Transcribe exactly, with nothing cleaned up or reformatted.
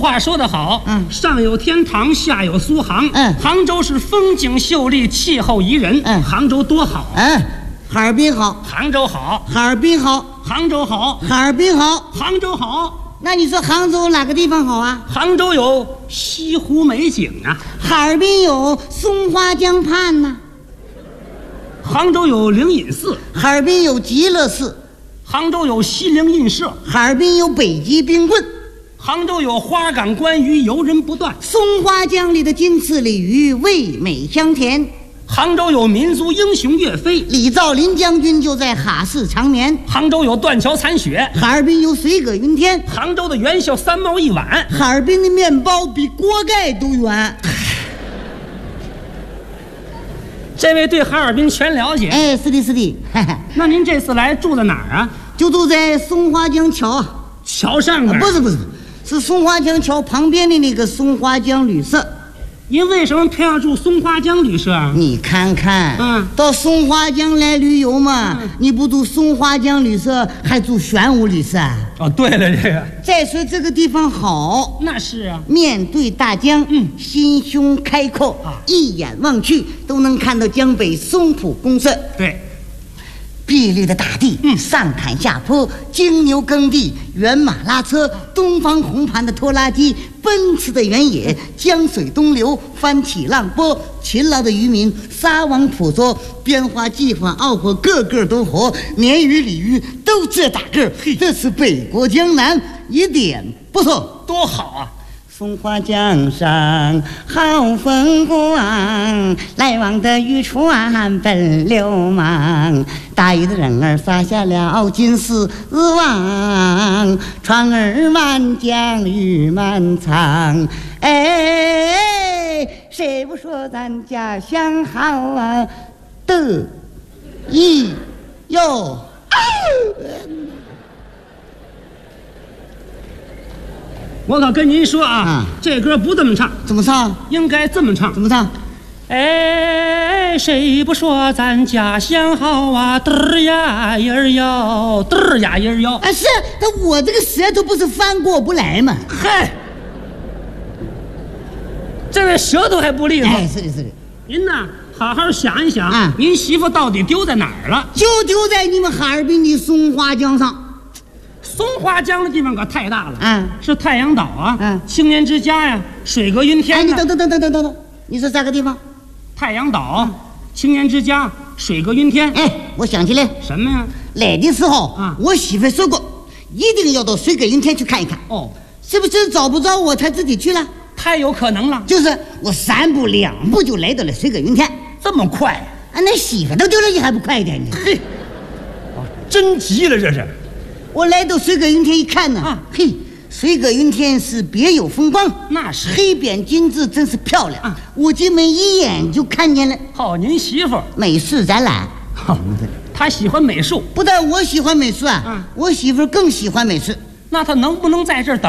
话说得好， 嗯， 上有天堂，下有苏杭。 嗯， 杭州是风景秀丽，气候宜人。 嗯， 杭州多好啊！ 嗯，哈尔滨好， 杭州好， 哈尔滨好， 杭州好， 哈尔滨好， 杭州好。 那你说杭州哪个地方好啊？ 杭州有西湖美景啊， 哈尔滨有松花江畔呐、啊， 杭州有灵隐寺， 哈尔滨有极乐寺， 杭州有西泠印社， 哈尔滨有北极冰棍， 杭州有花港观鱼，游人不断。 松花江里的金翅鲤鱼味美香甜。 杭州有民族英雄岳飞， 李兆林将军就在哈市长眠。 杭州有断桥残雪， 哈尔滨有水阁云天。 杭州的元宵三毛一碗， 哈尔滨的面包比锅盖都圆。 这位对哈尔滨全了解。 哎，是的，是的。 那您这次来住在哪儿啊？ 就住在松花江桥。 桥上面、 啊？不是不是，是松花江桥旁边的那个松花江旅社。 您为什么偏要住松花江旅社啊？ 你看看， 嗯， 到松花江来旅游嘛，嗯、你不住松花江旅社，还住玄武旅社。 哦，对了，这个。 再说这个地方好， 那是啊， 面对大江， 嗯， 心胸开阔，啊，一眼望去都能看到江北松浦公社。 对。 碧绿的大地， 嗯， 上坎下坡，金牛耕地，原马拉车，东方红盘的拖拉机，奔驰的原野，江水东流，翻起浪波，勤劳的渔民撒网捕捉，编花计划奥火，个个都活，鲶鱼鲤鱼都这大个，这是北国江南，一点不错， 多好啊！ 松花江上好风光，来往的渔船奔流氓，大鱼的人儿撒下了金丝网，船儿满江鱼满仓。哎，谁不说咱家乡好啊？得意哟！ 我可跟您说啊， 啊这歌不这么唱， 怎么唱？ 应该这么唱。 怎么唱？ 哎，谁不说咱家乡好啊？嘚儿呀一儿哟，嘚儿呀一儿哟。 啊，是，但我这个舌头不是翻过不来吗？ 嗨，这位舌头还不利索。 哎，是的，是的。 您呢，好好想一想， 啊， 您媳妇到底丢在哪儿了？ 就丢在你们哈尔滨的松花江上。 松花江的地方可太大了， 嗯， 是太阳岛啊， 嗯， 青年之家呀，水阁云天。 哎，你等等等等等等等，你说这个地方？ 太阳岛、嗯、青年之家，水阁云天。 哎，我想起来什么呀？ 来的时候啊， 我媳妇说过，一定要到水阁云天去看一看。 哦， 是不是找不着我，她自己去了？ 太有可能了。 就是我三步两步就来到了水阁云天。 这么快啊？那媳妇都丢了，你还不快一点呢？ 嘿，哦，真急了这是。 我来到水阁云天一看呢， 啊， 嘿，水阁云天是别有风光， 那是黑边金字真是漂亮啊！ 我进门一眼就看见了。 好，您媳妇美术展览， 好，她喜欢美术。 不但我喜欢美术啊， 嗯， 我媳妇更喜欢美术。 那她能不能在这儿等